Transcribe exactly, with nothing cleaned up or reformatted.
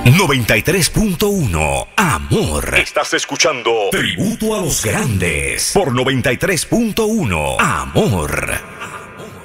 noventa y tres punto uno, Amor. Estás escuchando Tributo a los Grandes por noventa y tres punto uno, Amor.